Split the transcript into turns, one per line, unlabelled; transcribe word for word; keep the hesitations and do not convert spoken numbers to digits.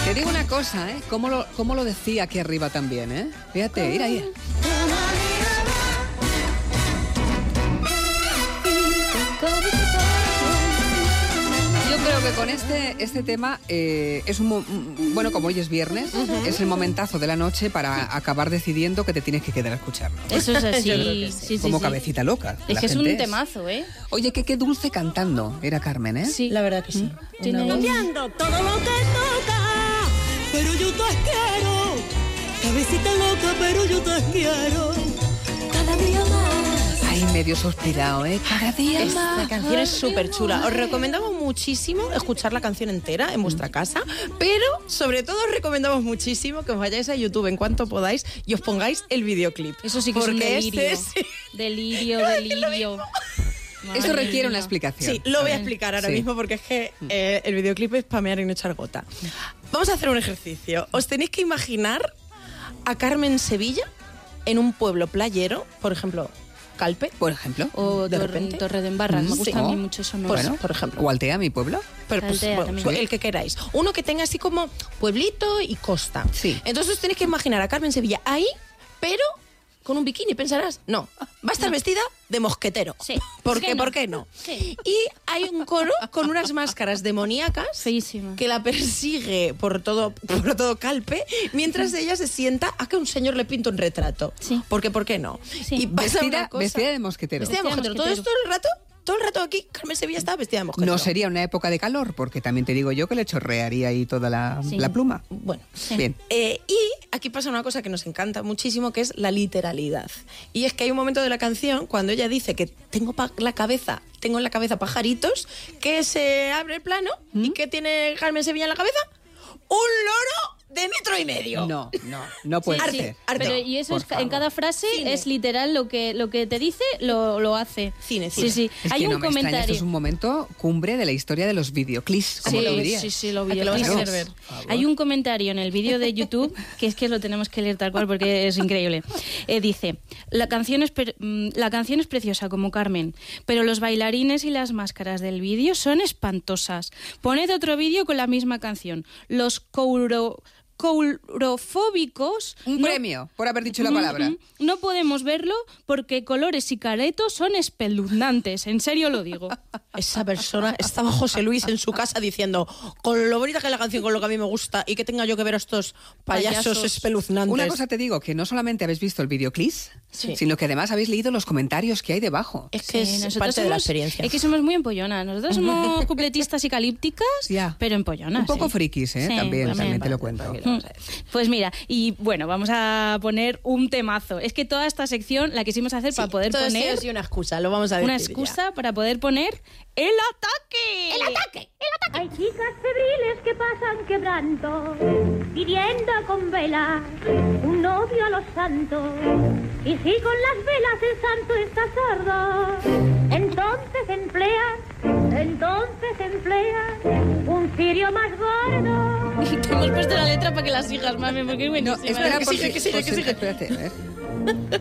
Te digo una cosa, ¿eh? ¿Cómo lo, cómo lo decía aquí arriba también, ¿eh? Fíjate, mira ahí. Yo creo que con este, este tema eh, es un... Bueno, como hoy es viernes, uh-huh. es el momentazo de la noche para acabar decidiendo que te tienes que quedar a escucharlo.
Eso es así. sí, sí,
como
sí,
cabecita
sí.
loca.
Es que es un es. temazo, ¿eh?
Oye, que qué dulce cantando era Carmen, ¿eh?
Sí, la verdad que sí.
¿Mm? Tiene cambiando todo lo que toca, pero yo te quiero. Cabecita loca, pero yo te quiero. Cada día más.
Ay, medio suspirado, ¿eh? Cada día
Esta
más.
La canción es súper chula. Os recomendamos muchísimo escuchar la canción entera en vuestra casa, pero sobre todo os recomendamos muchísimo que os vayáis a YouTube en cuanto podáis y os pongáis el videoclip.
Eso sí que
porque
es un delirio.
Este es...
Delirio, delirio.
Madre Eso requiere mía. una explicación.
Sí, lo voy a explicar ahora sí. mismo porque es que eh, el videoclip es pamear y no echar gota. Vamos a hacer un ejercicio. Os tenéis que imaginar a Carmen Sevilla en un pueblo playero, por ejemplo... Calpe,
por ejemplo,
o
de
Torre,
repente
Torre de Embarras, me gusta
sí.
a mí mucho eso. No
Pues,
bueno,
por ejemplo.
O Altea, mi pueblo.
Pero, pues,
Altea,
bueno, pues, el que queráis. Uno que tenga así como pueblito y costa.
Sí.
Entonces os tenéis que imaginar a Carmen Sevilla ahí, pero con un bikini, pensarás. No, va a estar no. vestida de mosquetero.
Sí.
¿Por qué?
No.
¿Por qué no?
Sí.
Y hay un coro con unas máscaras demoníacas
feísima
que la persigue por todo, por todo Calpe, mientras ella se sienta a que un señor le pinta un retrato.
Sí.
Porque, ¿por qué no?
Sí.
Y pasa
vestida,
una cosa,
vestida de mosquetero.
Vestida de mosquetero. Todo esto el rato... Todo el rato aquí, Carmen Sevilla estaba vestida de mosquetero.
No sería una época de calor, porque también te digo yo que le chorrearía ahí toda la,
sí.
la pluma.
Bueno,
sí. bien.
Eh, y aquí pasa una cosa que nos encanta muchísimo, que es la literalidad. Y es que hay un momento de la canción cuando ella dice que tengo pa- la cabeza, tengo en la cabeza pajaritos, que se abre el plano ¿Mm? y que tiene Carmen Sevilla en la cabeza un loro de metro y medio.
No, no, no puede
sí,
ser.
Sí. Pero, y eso es,
favor.
en cada frase
Cine.
es literal lo que lo que te dice, lo, lo hace.
Cine, cine.
Sí, sí.
Es
Hay
que
un
no me extraña,
comentario.
esto es un momento cumbre de la historia de los videoclips, como
sí,
lo dirías.
Sí, sí, lo
vi. Lo vas a hacer ver.
Hay un comentario en el vídeo de YouTube que es que lo tenemos que leer tal cual porque es increíble. Eh, dice, la canción, es per- la canción es preciosa como Carmen, pero los bailarines y las máscaras del vídeo son espantosas. Poned otro vídeo con la misma canción. Los couro... courofóbicos...
Un
no,
premio por haber dicho la palabra.
No podemos verlo porque colores y caretos son espeluznantes. En serio lo digo.
Esa persona estaba José Luis en su casa diciendo, con lo bonita que es la canción, con lo que a mí me gusta, y que tenga yo que ver a estos payasos, payasos. espeluznantes.
Una cosa te digo, que no solamente habéis visto el videoclip, sí. sino que además habéis leído los comentarios que hay debajo.
Es que sí, es parte
somos,
de la experiencia.
Es que somos muy empollonas. Nosotros somos cupletistas y calípticas,
ya.
pero empollonas.
Un poco
sí.
frikis, ¿eh?
Sí,
también,
también,
también te lo
para,
cuento.
Para,
Pues mira, y bueno, vamos a poner un temazo. Es que toda esta sección la quisimos hacer sí, para poder
todo
poner...
Todo es una excusa, lo vamos a decir
Una excusa
ya.
para poder poner el ataque.
¡El ataque! ¡El ataque!
Hay chicas febriles que pasan quebranto, pidiendo con velas un novio a los santos. Y si con las velas el santo está sordo, entonces emplean, entonces emplean un cirio más gordo.
Te hemos puesto la letra para que la sigas, mami, porque es buenísima.
No, espera,
que
por
sigue,
si-
que sigue,
por
que
si-
sigue.
espérate, a ver.